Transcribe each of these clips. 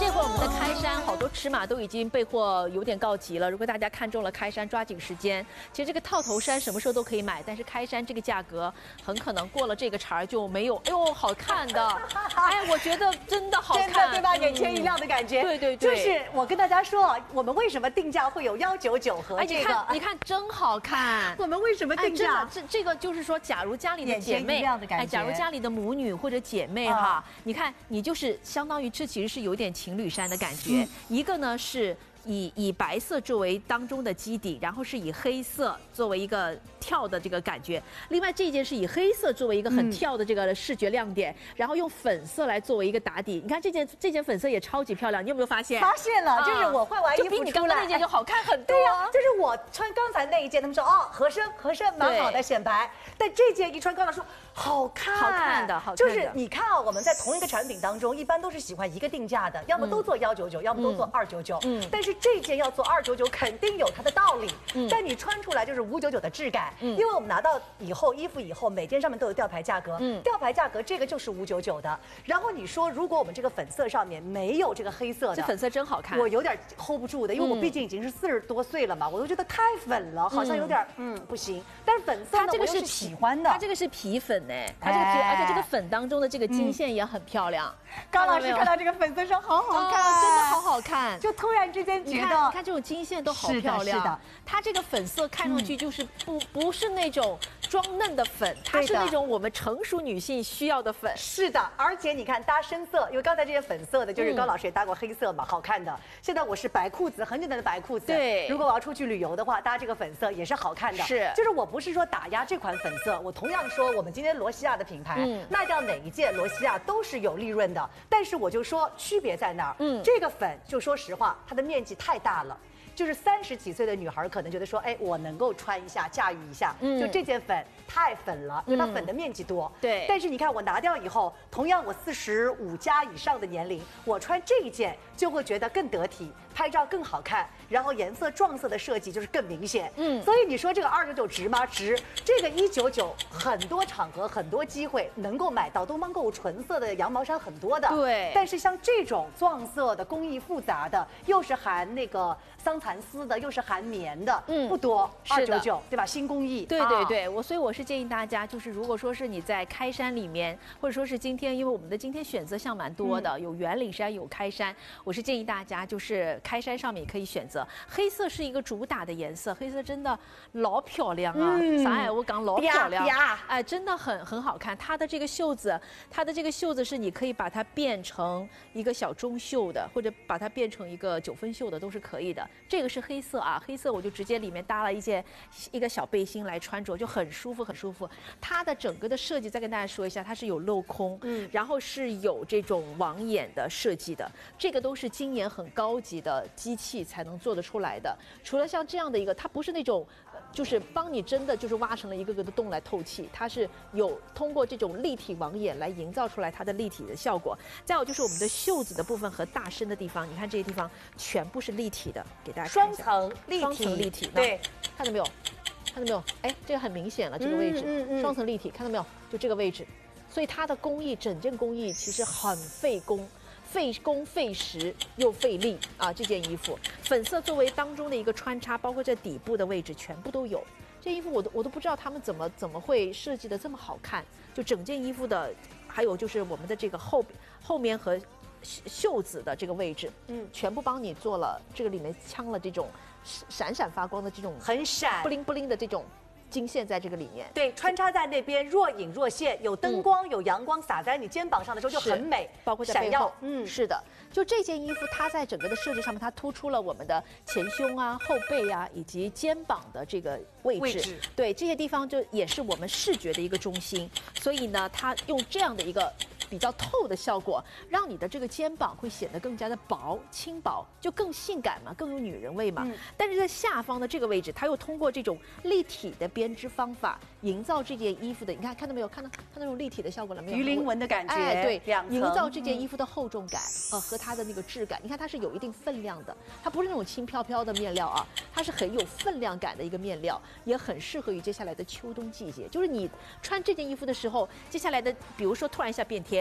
这会儿我们的开衫好多尺码都已经备货有点告急了。如果大家看中了开衫，抓紧时间。其实这个套头衫什么时候都可以买，但是开衫这个价格很可能过了这个茬儿就没有。哎呦，好看的！哎，我觉得真的好看， 真的对吧？眼前一亮的感觉。 对对对， 就是我跟大家说，我们为什么定价会有199和这个？ 你看真好看。 我们为什么定价？ 这个就是说，假如家里的姐妹，假如家里的母女或者姐妹哈，你看你就是相当于这其实是有点情侣衫的感觉。一个呢是以白色作为当中的基底，然后是以黑色作为一个跳的这个感觉。另外这件是以黑色作为一个很跳的这个视觉亮点，然后用粉色来作为一个打底。你看这件粉色也超级漂亮，你有没有发现？ 发现了，就是我换完衣服比你刚刚那件就好看很多。 对呀，就是我穿刚才那一件，他们说哦合身蛮好的显白，但这件一穿刚才说好看， 好看的。 就是你看啊，我们在同一个产品当中，一般都是喜欢一个定价的，要么都做199，要么都做299。但是这件要做299，肯定有它的道理。但你穿出来就是599的质感。因为我们拿到衣服以后，每件上面都有吊牌价格。吊牌价格这个就是599的。然后你说，如果我们这个粉色上面没有这个黑色的， 这粉色真好看， 我有点 hold 不住的，因为我毕竟已经是40多岁了嘛，我都觉得太粉了，好像有点不行。但是粉色呢， 它这个是喜欢的， 它这个是皮粉哎，它这个皮，而且这个粉当中的这个金线也很漂亮。 高老师看到这个粉色霜好好看， 真的好好看， 就突然之间觉得， 你看这种金线都好漂亮。是的，它这个粉色看上去就是不是那种装嫩的粉，它是那种我们成熟女性需要的粉。 是的，而且你看搭深色，因为刚才这些粉色的，就是高老师也搭过黑色嘛，好看的。现在我是白裤子，很简单的白裤子。 对， 如果我要出去旅游的话，搭这个粉色也是好看的。 是， 就是我不是说打压这款粉色，我同样说我们今天罗西亚的品牌，卖掉哪一件罗西亚都是有利润的。但是我就说区别在哪儿？这个粉就说实话，它的面积太大了。就是30几岁的女孩可能觉得说，哎，我能够穿一下，驾驭一下。就这件粉太粉了，因为它粉的面积多。 对。 但是你看我拿掉以后，同样我45加以上的年龄，我穿这一件就会觉得更得体，拍照更好看，然后颜色撞色的设计就是更明显。所以你说这个299值吗？值。这个199很多场合很多机会能够买到，东方购物纯色的羊毛衫很多的。 对。 但是像这种撞色的工艺复杂的，又是含那个桑蚕丝的，又是含棉的，不多，299，对吧？新工艺。 对，所以我是建议大家，就是如果说是你在开衫里面，或者说是今天，因为我们的今天选择项蛮多的，有圆领衫，有开衫，我是建议大家就是开衫上面也可以选择黑色是一个主打的颜色，黑色真的老漂亮啊！我讲老漂亮，哎，真的很好看。它的这个袖子是你可以把它变成一个小中袖的，或者把它变成一个9分袖的，都是可以的。这个是黑色啊，黑色我就直接里面搭了一个小背心来穿着，就很舒服，很舒服。它的整个的设计再跟大家说一下，它是有镂空，然后是有这种网眼的设计的，这个都是今年很高级的机器才能做得出来的。除了像这样的一个，它不是那种就是帮你真的就是挖成了一个个的洞来透气，它是有通过这种立体网眼来营造出来它的立体的效果。再有就是我们的袖子的部分和大身的地方，你看这些地方全部是立体的，给大家看一下双层立体，对， 看到没有？看到没有？哎，这个很明显了，这个位置，双层立体，看到没有？就这个位置，所以它的工艺，整件工艺其实很费工。费工费时又费力啊！这件衣服粉色作为当中的一个穿插，包括这底部的位置全部都有。这衣服我都不知道他们怎么会设计的这么好看，就整件衣服的，还有就是我们的这个后面和袖子的这个位置，全部帮你做了，这个里面镶了这种闪闪发光的这种很闪不灵不灵的这种金线在这个里面， 对，穿插在那边若隐若现，有灯光有阳光洒在你肩膀上的时候就很美， 包括在背后，是的，就这件衣服它在整个的设计上面，它突出了我们的前胸啊、后背啊以及肩膀的这个位置，对，这些地方就也是我们视觉的一个中心，所以呢，它用这样的一个比较透的效果，让你的这个肩膀会显得更加的薄、轻薄，就更性感嘛，更有女人味嘛。但是在下方的这个位置，它又通过这种立体的编织方法，营造这件衣服的，你看到没有？看到那种立体的效果了没有？ 鱼鳞纹的感觉， 哎，对，营造这件衣服的厚重感，和它的那个质感。你看它是有一定分量的，它不是那种轻飘飘的面料啊，它是很有分量感的一个面料，也很适合于接下来的秋冬季节。就是你穿这件衣服的时候，接下来的比如说突然一下变天。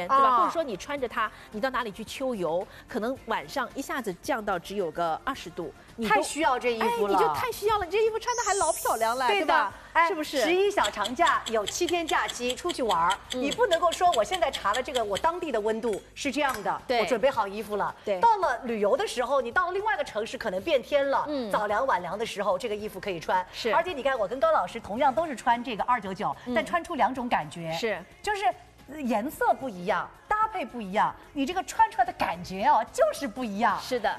天，对吧？或者说你穿着它，你到哪里去秋游，可能晚上一下子降到只有个20度，你太需要这衣服了， 你就太需要了，你这衣服穿的还老漂亮了，对吧？是不是 ？11小长假有7天假期出去玩，你不能够说我现在查了这个我当地的温度是这样的，我准备好衣服了。 对， 到了旅游的时候，你到了另外一个城市可能变天了，早凉晚凉的时候，这个衣服可以穿。 是， 而且你看，我跟高老师同样都是穿这个299，但穿出2种感觉，就是颜色不一样，搭配不一样，你这个穿出来的感觉哦，就是不一样。 是的，